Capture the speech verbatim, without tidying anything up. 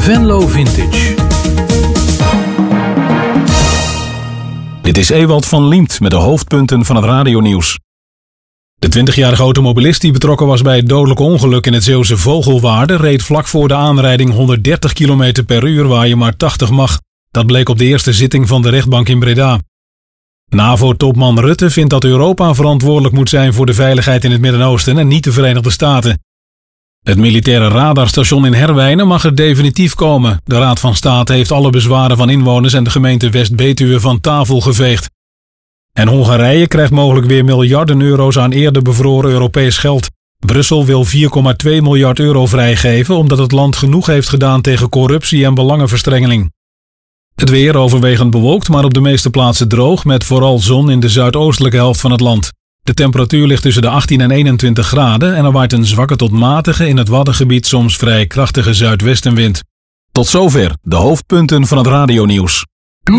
Venlo Vintage. Dit is Ewald van Liemt met de hoofdpunten van het radionieuws. De twintigjarige automobilist die betrokken was bij het dodelijke ongeluk in het Zeeuwse Vogelwaarde reed vlak voor de aanrijding honderddertig kilometer per uur waar je maar tachtig mag. Dat bleek op de eerste zitting van de rechtbank in Breda. NAVO-topman Rutte vindt dat Europa verantwoordelijk moet zijn voor de veiligheid in het Midden-Oosten en niet de Verenigde Staten. Het militaire radarstation in Herwijnen mag er definitief komen. De Raad van State heeft alle bezwaren van inwoners en de gemeente West-Betuwe van tafel geveegd. En Hongarije krijgt mogelijk weer miljarden euro's aan eerder bevroren Europees geld. Brussel wil vier komma twee miljard euro vrijgeven omdat het land genoeg heeft gedaan tegen corruptie en belangenverstrengeling. Het weer overwegend bewolkt, maar op de meeste plaatsen droog met vooral zon in de zuidoostelijke helft van het land. De temperatuur ligt tussen de achttien en eenentwintig graden en er waait een zwakke tot matige in het Waddengebied soms vrij krachtige zuidwestenwind. Tot zover de hoofdpunten van het radionieuws.